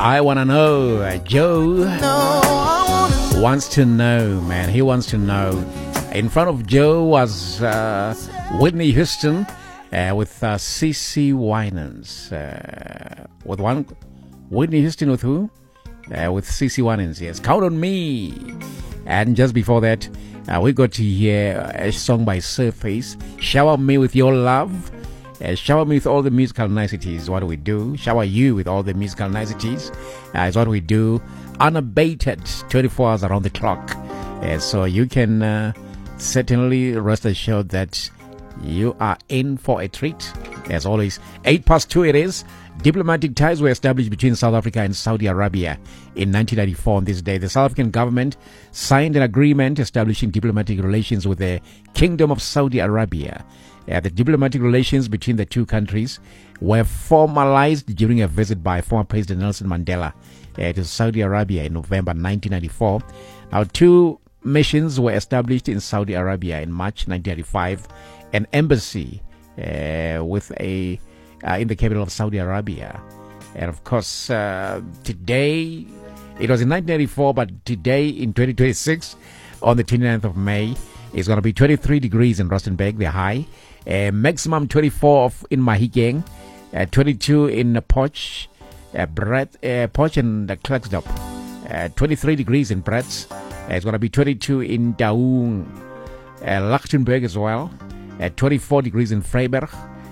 I wanna know. Joe wants to know, man. He wants to know. In front of Joe was Whitney Houston with CeCe Winans. With one Whitney Houston with who? With CeCe Winans, yes. Count on Me. And just before that, we got to hear a song by Surface, Shower Me With Your Love. Shower me with all the musical niceties, what we do. Shower you with all the musical niceties, is what we do. Unabated, 24 hours around the clock. So you can certainly rest assured that you are in for a treat. As always, 2:08 it is. Diplomatic ties were established between South Africa and Saudi Arabia in 1994 on this day. The South African government signed an agreement establishing diplomatic relations with the Kingdom of Saudi Arabia. The diplomatic relations between the two countries were formalized during a visit by former President Nelson Mandela to Saudi Arabia in November 1994. Now, two missions were established in Saudi Arabia in March 1995. An embassy with a in the capital of Saudi Arabia. And of course, today, it was in 1994, but today in 2026, on the 29th of May, it's going to be 23 degrees in Rustenburg, the high. Maximum 24 in Mahikeng, 22 in Poch, Poch and Klerksdorp, 23 degrees in Bretz. It's going to be 22 in Daung, Lichtenburg as well, 24 degrees in Freiberg,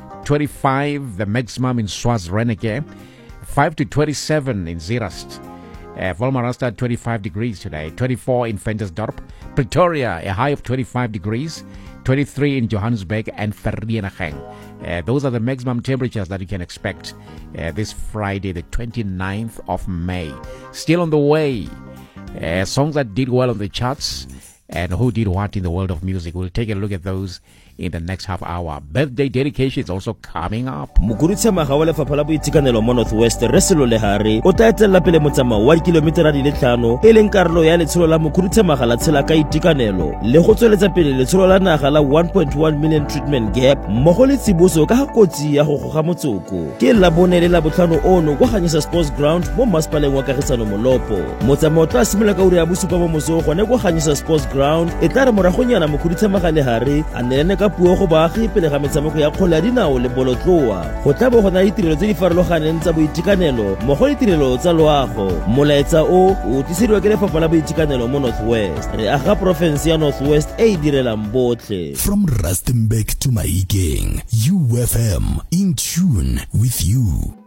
25 the maximum in Schwarzreneke, 5 to 27 in Zeerast, Volmarasta 25 degrees today, 24 in Ventersdorp, Pretoria a high of 25 degrees, 23 in Johannesburg and Vereeniging. Those are the maximum temperatures that you can expect this Friday, the 29th of May. Still on the way, songs that did well on the charts and who did what in the world of music. We'll take a look at those in the next half hour. Birthday dedication is also coming up. Mukuritsa magawa le fapha la boitekanelo mo Northwest Reselo Lehare o tla etela pele motsamao wa kilometera di le 5 e leng karolo ya letsholo la Mukuritsa magala tshela ka itekanelo le go tsweletsa pele letsholo la naga la 1.1 million treatment gap mmogo le tsiboso ka kotsi ya go goga motsoko ke la bonele la botlhano ono go ganyisa sports ground mo Maspaleng wa Kagisano Molopo. Motsamao tla simolola ka uri ya bosupa mo moso gone go ganyisa sports ground e tla re moragonyana Mukuritsa magale hare a nelene ka puo go baagi pele ga metshameko ya kgole ya dinao le bolotloa go tla bo go na ditirelo tse di farologaneng tsa boitekanelo mmogo le ditirelo tsa loago. Molaetsa o tlisediwa ke lefapha la boitekanelo mo Northwest. Re aga province ya Northwest e direlang botlhe. From Rustenburg to Mahikeng, UFM, in tune with you.